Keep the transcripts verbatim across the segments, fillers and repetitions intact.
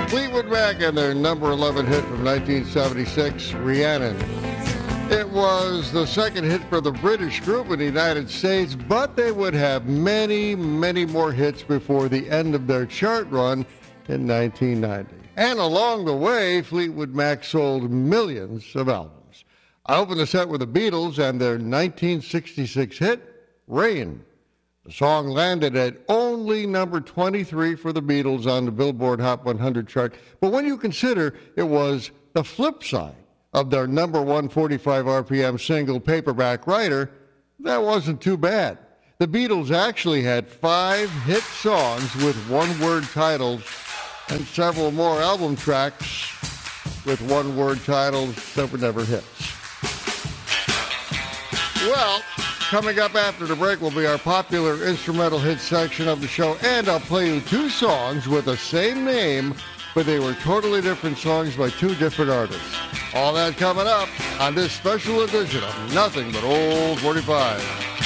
Fleetwood Mac and their number eleven hit from nineteen seventy-six, Rhiannon. It was the second hit for the British group in the United States, but they would have many, many more hits before the end of their chart run in nineteen ninety. And along the way, Fleetwood Mac sold millions of albums. I opened the set with the Beatles and their nineteen sixty-six hit, Rain. The song landed at only number twenty-three for the Beatles on the Billboard Hot one hundred chart. But when you consider it was the flip side of their number one forty-five R P M single, Paperback Writer, that wasn't too bad. The Beatles actually had five hit songs with one-word titles and several more album tracks with one-word titles that were never hits. Well, coming up after the break will be our popular instrumental hit section of the show, and I'll play you two songs with the same name, but they were totally different songs by two different artists. All that coming up on this special edition of Nothing But Old forty-five.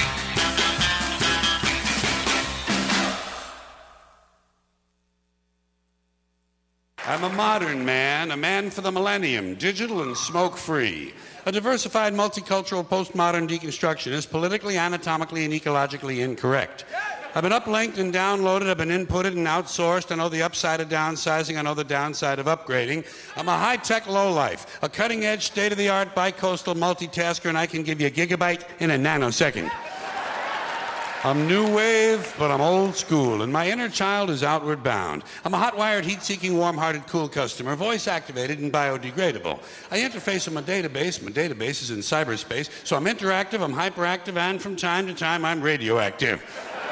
I'm a modern man, a man for the millennium, digital and smoke-free. A diversified, multicultural, postmodern deconstructionist, politically, anatomically, and ecologically incorrect. I've been uplinked and downloaded, I've been inputted and outsourced. I know the upside of downsizing, I know the downside of upgrading. I'm a high-tech lowlife, a cutting-edge, state-of-the-art, bi-coastal multitasker, and I can give you a gigabyte in a nanosecond. I'm new wave, but I'm old school, and my inner child is outward bound. I'm a hot-wired, heat-seeking, warm-hearted, cool customer, voice-activated and biodegradable. I interface with my database. My database is in cyberspace, so I'm interactive, I'm hyperactive, and from time to time, I'm radioactive.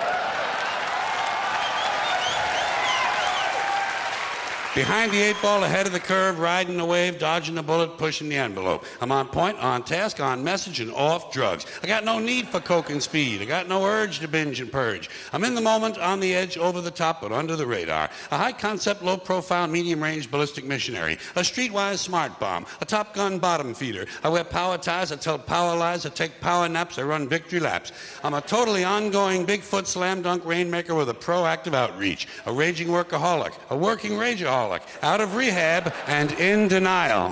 Behind the eight ball, ahead of the curve, riding the wave, dodging the bullet, pushing the envelope. I'm on point, on task, on message, and off drugs. I got no need for coke and speed. I got no urge to binge and purge. I'm in the moment, on the edge, over the top, but under the radar. A high-concept, low-profile, medium-range ballistic missionary. A streetwise smart bomb. A Top Gun bottom feeder. I wear power ties, I tell power lies, I take power naps, I run victory laps. I'm a totally ongoing Bigfoot slam dunk rainmaker with a proactive outreach. A raging workaholic. A working rageaholic. Out of rehab and in denial.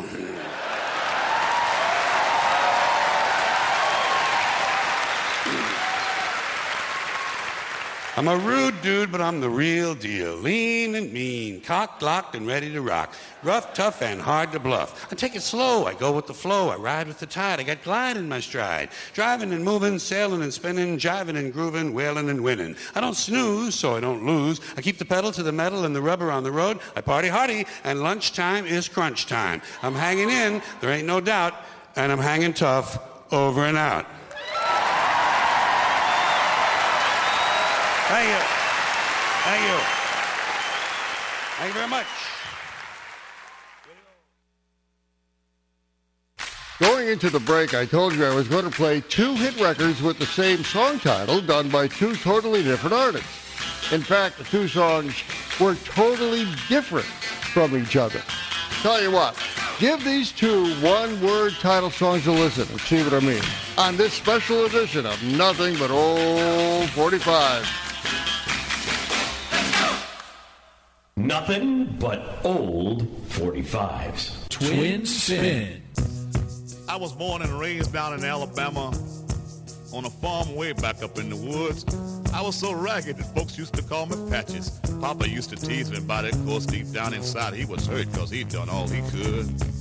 I'm a rude dude, but I'm the real deal. Lean and mean, cocked, locked, and ready to rock. Rough, tough, and hard to bluff. I take it slow, I go with the flow, I ride with the tide, I got glide in my stride. Driving and moving, sailing and spinning, jiving and grooving, wailing and winning. I don't snooze, so I don't lose. I keep the pedal to the metal and the rubber on the road. I party hardy, and lunchtime is crunch time. I'm hanging in, there ain't no doubt, and I'm hanging tough, over and out. Thank you. Thank you. Thank you very much. Going into the break, I told you I was going to play two hit records with the same song title done by two totally different artists. In fact, the two songs were totally different from each other. Tell you what, give these two one-word title songs a listen and see what I mean on this special edition of Nothing But Old forty-five. Nothing but old forty-fives. Twin Spin. I was born and raised down in Alabama on a farm way back up in the woods. I was so ragged that folks used to call me Patches. Papa used to tease me about it. Of course, deep down inside, he was hurt because he'd done all he could.